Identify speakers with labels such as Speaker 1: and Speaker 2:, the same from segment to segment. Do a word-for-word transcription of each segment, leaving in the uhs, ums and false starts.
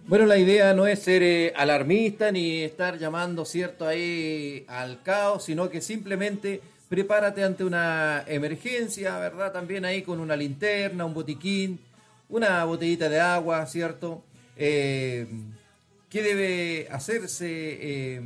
Speaker 1: Bueno, la idea no es ser eh, alarmista ni estar llamando, ¿cierto?, ahí al caos, sino que simplemente prepárate ante una emergencia, ¿verdad? También ahí con una linterna, un botiquín, una botellita de agua, ¿cierto? Eh, ¿Qué debe hacerse eh,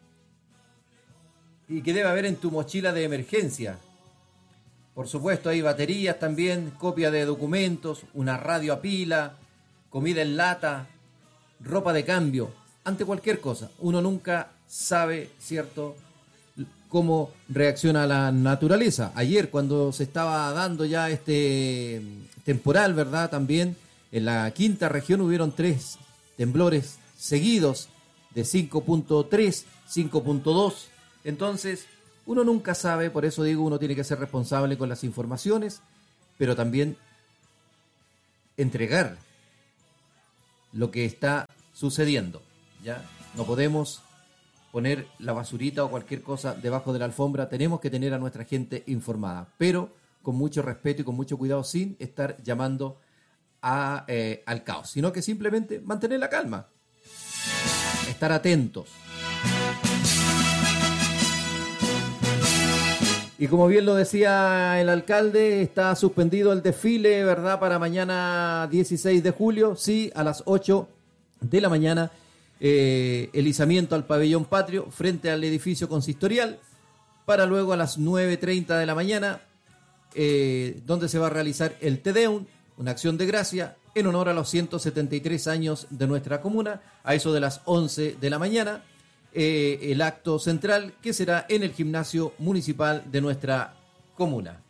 Speaker 1: y qué debe haber en tu mochila de emergencia? Por supuesto, hay baterías también, copia de documentos, una radio a pila, comida en lata, ropa de cambio, ante cualquier cosa. Uno nunca sabe, ¿cierto?, cómo reacciona la naturaleza. Ayer, cuando se estaba dando ya este temporal, ¿verdad?, también en la quinta región hubieron tres temblores seguidos de cinco punto tres, cinco punto dos. Entonces, uno nunca sabe, por eso digo, uno tiene que ser responsable con las informaciones, pero también entregar lo que está sucediendo, ¿ya? No podemos poner la basurita o cualquier cosa debajo de la alfombra, tenemos que tener a nuestra gente informada, pero con mucho respeto y con mucho cuidado, sin estar llamando a, eh, al caos, sino que simplemente mantener la calma, estar atentos. Y como bien lo decía el alcalde, está suspendido el desfile, ¿verdad?, para mañana dieciséis de julio, sí, a las ocho de la mañana, eh, el izamiento al pabellón patrio frente al edificio consistorial, para luego a las nueve treinta de la mañana, eh, donde se va a realizar el Te Deum, una acción de gracia en honor a los ciento setenta y tres años de nuestra comuna, a eso de las once de la mañana. Eh, el acto central, que será en el gimnasio municipal de nuestra comuna.